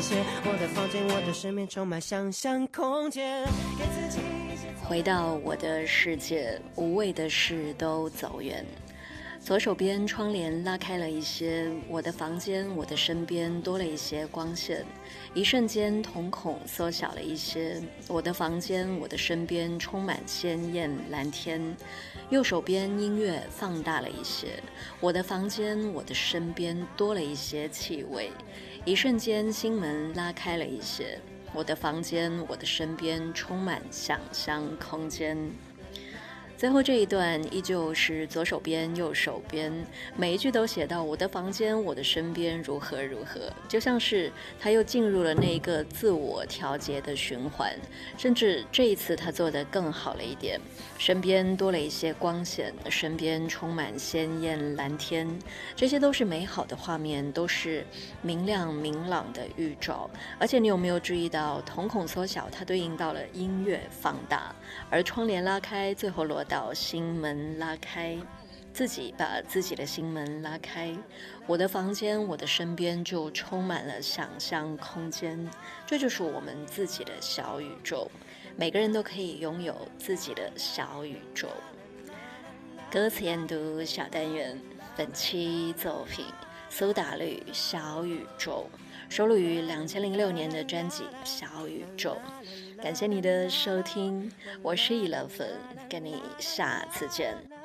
些，我的房间，我的身边充满想象空间，给自己一些回到我的世界，无谓的事都走远。左手边窗帘拉开了一些，我的房间，我的身边多了一些光线，一瞬间瞳孔缩小了一些，我的房间，我的身边充满鲜艳蓝天。右手边音乐放大了一些，我的房间，我的身边多了一些气味，一瞬间心门拉开了一些，我的房间，我的身边充满想象空间。最后这一段依旧是左手边右手边，每一句都写到我的房间，我的身边如何如何，就像是他又进入了那一个自我调节的循环。甚至这一次他做得更好了一点，身边多了一些光线，身边充满鲜艳蓝天，这些都是美好的画面，都是明亮明朗的预兆。而且你有没有注意到瞳孔缩小，它对应到了音乐放大，而窗帘拉开最后落到心门拉开，自己把自己的心门拉开，我的房间，我的身边就充满了想象空间。这就是我们自己的小宇宙，每个人都可以拥有自己的小宇宙。歌词研读小单元，本期作品苏打绿《小宇宙》，收录于2006年的专辑《小宇宙》。感谢你的收听，我是11，跟你下次见。